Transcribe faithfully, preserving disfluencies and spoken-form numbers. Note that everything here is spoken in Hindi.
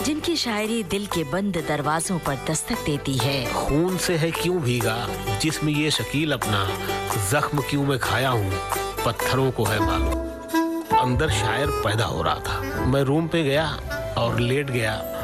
जिनकी शायरी दिल के बंद दरवाजों पर दस्तक देती है। खून से है क्यों भीगा जिस्म ये शकील अपना, जख्म क्यों मैं खाया हूँ पत्थरों को है मालूम। अंदर शायर पैदा हो रहा था। मैं रूम पे गया और लेट गया।